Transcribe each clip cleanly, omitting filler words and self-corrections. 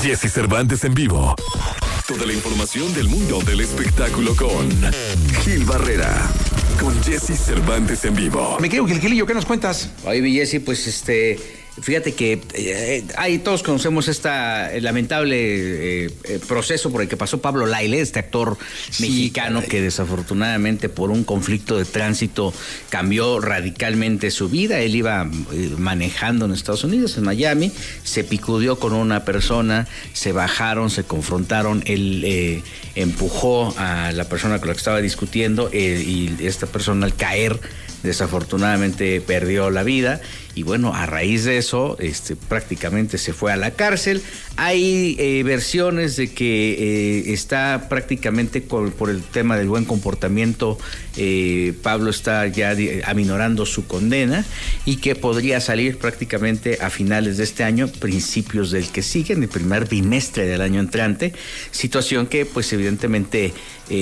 Jesse Cervantes en vivo. Toda la información del mundo del espectáculo con Gil Barrera. Con Jesse Cervantes en vivo. Me quedo, Gilillo, ¿qué nos cuentas? Oye, Jesse, pues fíjate que ahí todos conocemos lamentable proceso por el que pasó Pablo Lyle, este actor mexicano que desafortunadamente por un conflicto de tránsito cambió radicalmente su vida. Él iba manejando en Estados Unidos, en Miami, se picudeó con una persona, se bajaron, se confrontaron, él empujó a la persona con la que estaba discutiendo y esta persona al caer desafortunadamente perdió la vida y bueno, a raíz de eso prácticamente se fue a la cárcel. Hay versiones de que está prácticamente por el tema del buen comportamiento, Pablo está ya aminorando su condena y que podría salir prácticamente a finales de este año, principios del que sigue, en el primer bimestre del año entrante, situación que pues evidentemente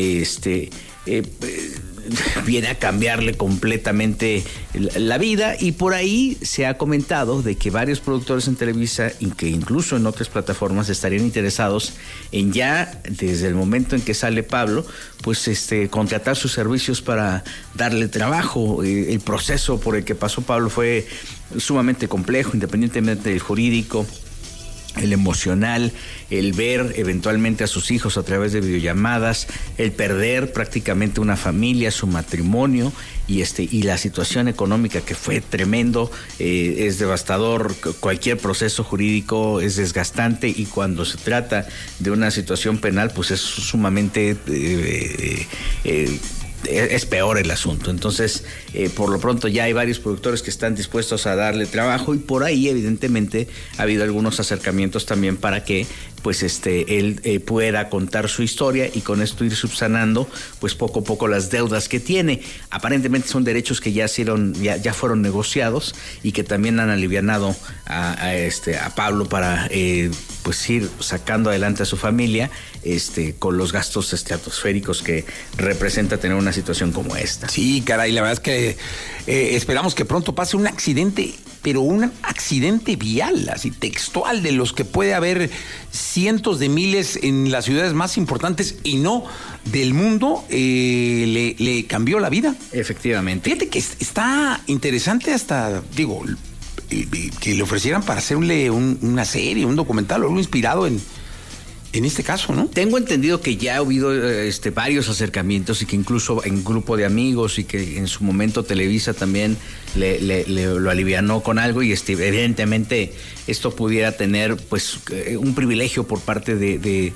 viene a cambiarle completamente la vida, y por ahí se ha comentado de que varios productores en Televisa y que incluso en otras plataformas estarían interesados en ya desde el momento en que sale Pablo pues contratar sus servicios para darle trabajo. El proceso por el que pasó Pablo fue sumamente complejo, independientemente del jurídico, el emocional, el ver eventualmente a sus hijos a través de videollamadas, el perder prácticamente una familia, su matrimonio y la situación económica que fue tremendo. Es devastador. Cualquier proceso jurídico es desgastante y cuando se trata de una situación penal pues es sumamente es peor el asunto. Entonces, por lo pronto ya hay varios productores que están dispuestos a darle trabajo y por ahí evidentemente ha habido algunos acercamientos también para que pues él pueda contar su historia y con esto ir subsanando pues poco a poco las deudas que tiene. Aparentemente son derechos que ya fueron negociados y que también han alivianado a Pablo para pues ir sacando adelante a su familia con los gastos estratosféricos que representa tener una situación como esta. Sí, caray, la verdad es que esperamos que pronto pase un accidente, pero un accidente vial, así textual, de los que puede haber cientos de miles en las ciudades más importantes y no del mundo, le cambió la vida. Efectivamente. Fíjate que está interesante hasta, digo, que le ofrecieran para hacerle una serie, un documental o algo inspirado en este caso, ¿no? Tengo entendido que ya ha habido varios acercamientos y que incluso en grupo de amigos y que en su momento Televisa también lo alivianó con algo y evidentemente esto pudiera tener pues un privilegio por parte de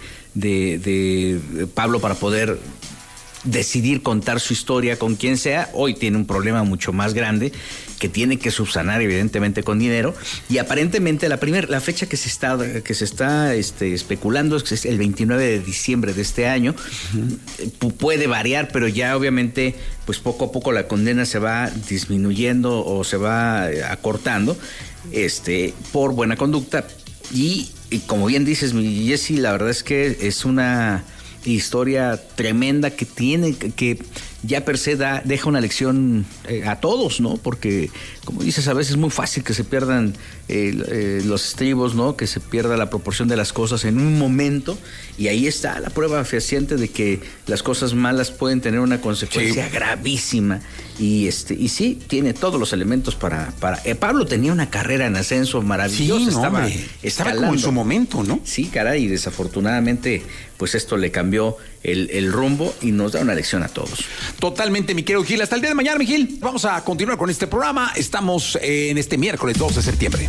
Pablo para poder decidir contar su historia con quien sea. Hoy tiene un problema mucho más grande que tiene que subsanar evidentemente con dinero y aparentemente la fecha que se está especulando es el 29 de diciembre de este año. Uh-huh. Puede variar, pero ya obviamente pues poco a poco la condena se va disminuyendo o se va acortando por buena conducta y como bien dices, mi Jesse, la verdad es que es una historia tremenda que ya per se deja una lección a todos, ¿no? Porque, como dices, a veces es muy fácil que se pierdan los estribos, ¿no? Que se pierda la proporción de las cosas en un momento y ahí está la prueba fehaciente de que las cosas malas pueden tener una consecuencia gravísima y sí, tiene todos los elementos para Pablo tenía una carrera en ascenso maravillosa, estaba como en su momento, ¿no? Sí, caray, y desafortunadamente pues esto le cambió el rumbo y nos da una lección a todos. Totalmente, mi querido Gil. Hasta el día de mañana, mi Gil. Vamos a continuar con este programa. Estamos en este miércoles 2 de septiembre.